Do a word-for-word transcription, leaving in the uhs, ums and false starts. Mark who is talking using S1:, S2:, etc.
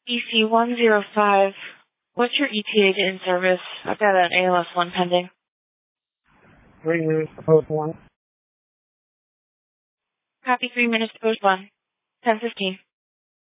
S1: E C one zero five. What's your E T A to in-service? I've got an A L S one pending.
S2: Three minutes to post one.
S1: Copy three minutes to post one. ten fifteen.